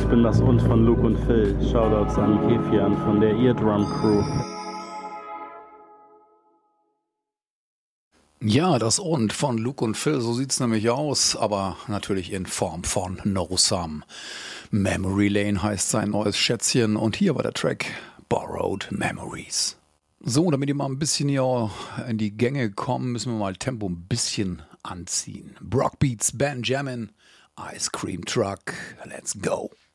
ich bin das Und von Luke und Phil. Shoutouts an Kefian von der Eardrum Crew. Ja, das Und von Luke und Phil, so sieht's nämlich aus, aber natürlich in Form von No Some. Memory Lane heißt sein neues Schätzchen und hier war der Track Borrowed Memories. So, damit ihr mal ein bisschen hier in die Gänge kommen, müssen wir mal Tempo ein bisschen anziehen. Brock Beats, Benjamin, Ice Cream Truck, let's go.